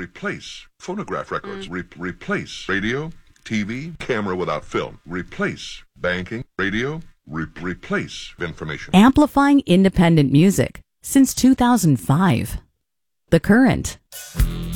replace phonograph records, replace radio, TV, camera without film, replace banking, radio, replace information. Amplifying independent music since 2005. The Current.